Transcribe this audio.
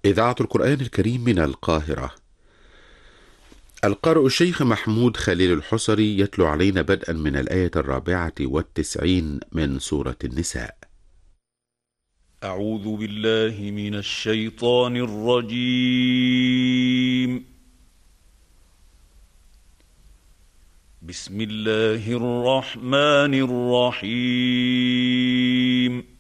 إذاعة القرآن الكريم من القاهرة. القارئ الشيخ محمود خليل الحصري يتلو علينا بدءا من الآية 94 من سورة النساء. أعوذ بالله من الشيطان الرجيم. بسم الله الرحمن الرحيم.